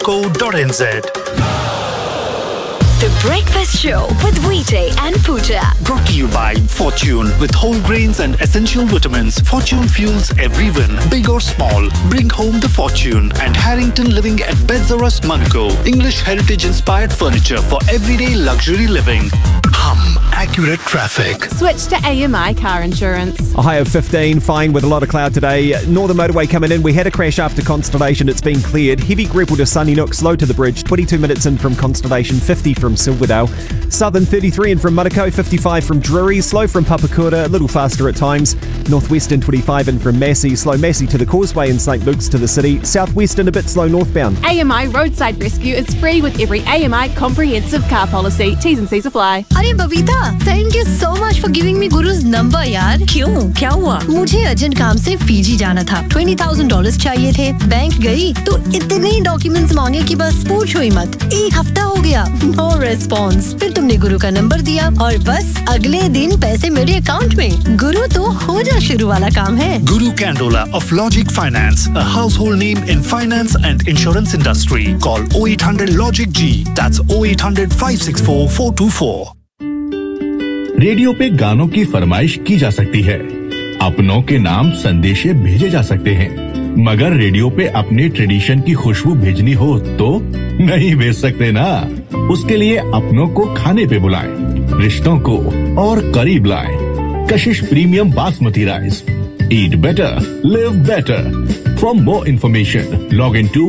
The Breakfast Show with VJ and Pooja. Brought to you by Fortune. With whole grains and essential vitamins, Fortune fuels every win, big or small. Bring home the fortune. And Harrington Living at Beds R Us, Monaco. English heritage-inspired furniture for everyday luxury living. Accurate traffic. Switch to AMI car insurance. A high of 15, fine with a lot of cloud today. Northern Motorway coming in. We had a crash after Constellation. It's been cleared. Heavy Grapple to Sunninook, slow to the bridge. 22 minutes in from Constellation, 50 from Silverdale. Southern 33 in from Monaco, 55 from Drury. Slow from Papakura, a little faster at times. Northwestern 25 in from Massey. Slow Massey to the Causeway and St Luke's to the city. Southwestern a bit slow northbound. AMI Roadside Rescue is free with every AMI comprehensive car policy. T's and C's apply. अरे Babita, thank you so much for giving me gurus number यार। क्यों, क्या हुआ? मुझे urgent काम से Fiji जाना था। $20,000 चाहिए थे। बैंक गई तो इतने डॉक्यूमेंट्स मांगे कि बस पूछो ही मत। एक हफ्ता हो गया, नो रिस्पॉन्स। फिर तुमने गुरु का नंबर दिया और बस अगले दिन पैसे मेरे अकाउंट में। गुरु तो हो जा शुरू वाला काम है। Guru Candola of Logic Finance, a household name in finance and insurance industry. Call 0800 Logic G. That's 0800 564 424. Radio पे गानों की फरमाइश की जा सकती है, अपनों के नाम संदेशे भेजे जा सकते हैं, मगर रेडियो पे अपने ट्रेडिशन की खुशबू भेजनी हो तो नहीं भेज सकते ना। उसके लिए अपनों को खाने पे बुलाएं, रिश्तों को और करीब लाएं। कशिश premium basmati rice. Eat better, live better. For more information, log into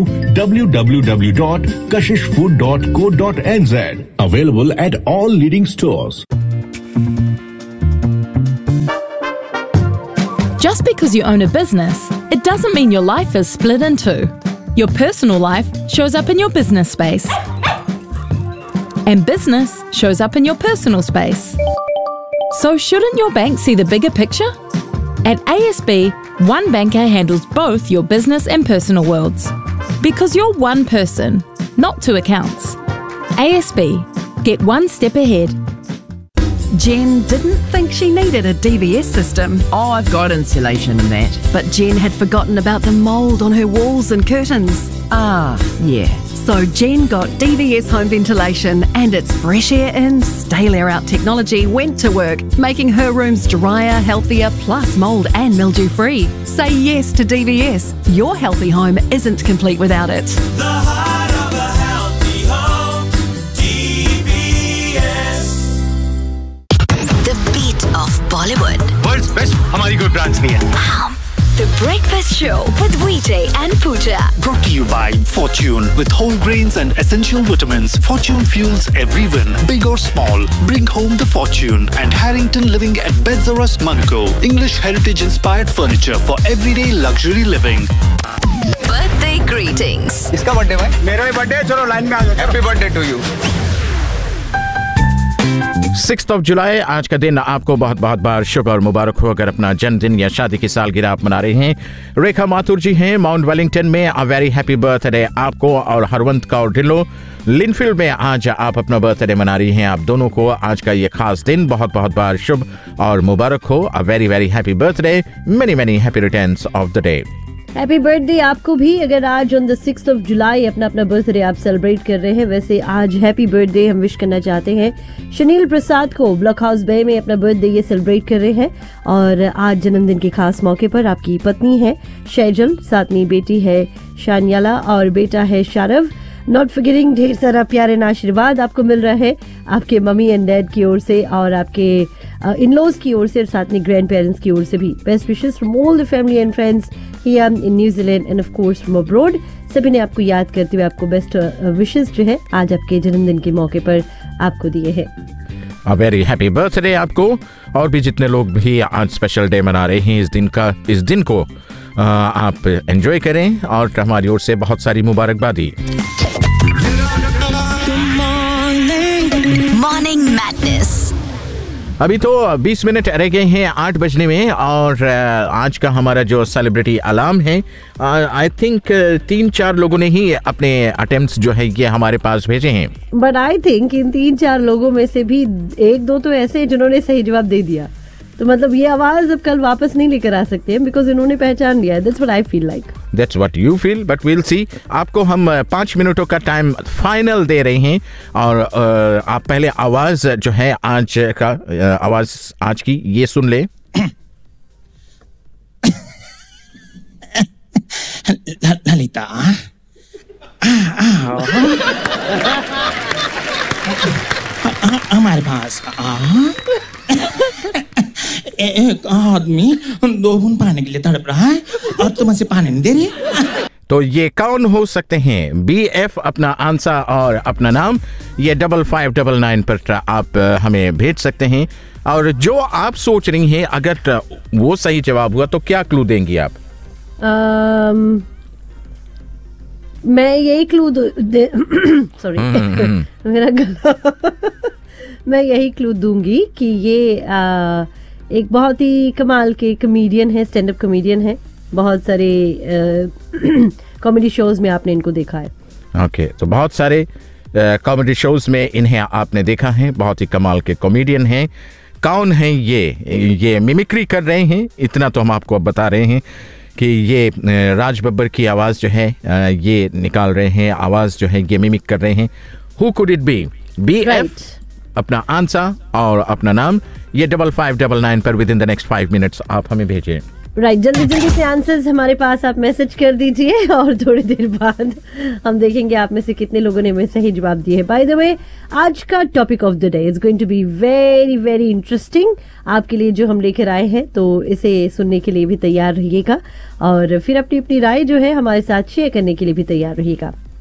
www.kashishfood.co.nz. Available at all leading stores. Just because you own a business, it doesn't mean your life is split in two. Your personal life shows up in your business space. And business shows up in your personal space. So shouldn't your bank see the bigger picture? At ASB, one banker handles both your business and personal worlds. Because you're one person, not two accounts. ASB, get one step ahead. Jen didn't think she needed a DVS system. Oh, I've got insulation and that. But Jen had forgotten about the mould on her walls and curtains. Ah, yeah. So Jen got DVS home ventilation and its fresh air in, stale air out technology went to work, making her rooms drier, healthier, plus mould and mildew free. Say yes to DVS. Your healthy home isn't complete without it. The heart of a healthy home, DVS. The beat of Bollywood. World's best हमारी कोई branch नहीं है. The Breakfast Show with VJ and Pooja. Brought to you by Fortune. With whole grains and essential vitamins, Fortune fuels every win, big or small. Bring home the fortune. And Harrington Living at Beds R Us, Monaco. English heritage-inspired furniture for everyday luxury living. Birthday greetings. इसका birthday भाई? मेरा भी birthday है, चलो line में आ जाओ. Happy birthday to you. 6th of July आज का दिन आपको बहुत बहुत बार शुभ और मुबारक हो। अगर अपना जन्मदिन या शादी की सालगिरह आप मना रहे हैं, रेखा माथुर जी हैं माउंट वेलिंगटन में, अ वेरी हैप्पी बर्थडे आपको। और हरवंत कौर ढिल्लो लिनफील्ड में आज आप अपना बर्थडे मना रही हैं। आप दोनों को आज का ये खास दिन बहुत बहुत बार शुभ और मुबारक हो। A very very happy birthday, many many happy returns of the day. Happy birthday आपको भी। अगर आज on the 6th of July अपना बर्थडे आप सेलिब्रेट कर रहे हैं, वैसे आज हैप्पी बर्थडे हम विश करना चाहते हैं शनील प्रसाद को। ब्लॉक हाउस बे में अपना बर्थडे ये सेलिब्रेट कर रहे हैं और आज जन्मदिन के खास मौके पर आपकी पत्नी है शैजल, साथ में बेटी है शानियाला और बेटा है शारव। नॉट फॉरगेटिंग ढेर सारा प्यार एंड आशीर्वाद आपको मिल रहा है आपके मम्मी एंड डैड की ओर से और आपके इन-लॉज की ओर से और साथ में ग्रैंड पेरेंट्स की ओर से भी। Best wishes from all the family and friends here in New Zealand end of course from abroad. सभी ने आपको याद करते हुए आपको बेस्ट विशेस जो है आज आपके जन्मदिन के मौके पर आपको दिए हैं। अ वेरी हैप्पी बर्थडे आपको। और भी जितने लोग भी आज स्पेशल डे मना रहे हैं, इस दिन को आप एंजॉय करें और हमारी ओर से बहुत सारी मुबारकबादी। Morning madness. अभी तो 20 मिनट रह गए हैं 8 बजने में और आज का हमारा जो सेलिब्रिटी अलार्म है, आई थिंक 3-4 लोगों ने ही अपने अटेम्प्ट्स जो है ये हमारे पास भेजे हैं। बट आई थिंक इन 3-4 लोगों में से भी 1-2 तो ऐसे हैं जिन्होंने सही जवाब दे दिया। तो मतलब ये आवाज अब कल वापस नहीं लेकर आ सकते हैं, बिकॉज इन्होंने पहचान लिया है. That's what I feel like. That's what you feel, but we'll see. आपको हम 5 मिनटों का टाइम फाइनल दे रहे हैं और आप पहले आवाज जो है आज का आवाज आज की ये सुन ले. ललिता, हमारे पास एक आदमी 2 बूंद पाने के लिए तड़प रहा है और तुम उसे पानी नहीं दे रही. तो ये कौन हो सकते हैं? BF अपना आंसर और अपना नाम ये 5599 पर आप हमें भेज सकते हैं. और जो आप सोच रही हैं अगर वो सही जवाब हुआ तो क्या क्लू देंगी आप? मैं यही क्लू सॉरी मेरा गला मैं यही क्लू दूंगी कि ये एक बहुत ही कमाल के कॉमेडियन है, स्टैंड अप कॉमेडियन है. बहुत सारे कॉमेडी शोज में आपने इनको देखा है. ओके, तो बहुत सारे कॉमेडी शोज में इन्हें आपने देखा है. बहुत ही कमाल के कॉमेडियन हैं. कौन है ये मिमिक्री कर रहे हैं, इतना तो हम आपको अब बता रहे हैं कि ये राज बब्बर की आवाज़ जो है ये निकाल रहे हैं, आवाज़ जो है ये मिमिक कर रहे हैं. Who could it be? BF अपना आंसर और अपना नाम ये 5599 पर with in the next 5 minutes आप हमें भेजें. राइट, जल्दी से आंसर्स हमारे पास आप मैसेज कर दीजिए और थोड़ी देर बाद हम देखेंगे आप में से कितने लोगों ने हमें सही जवाब दिए हैं. बाय द वे, आज का topic of the day is going to be very very interesting आपके लिए जो हम लेकर आए हैं, तो इसे सुनने के लिए भी तैयार रहिएगा और फिर अपनी अपनी राय जो है हमारे साथ शेयर करने के लिए भी तैयार रहिएगा.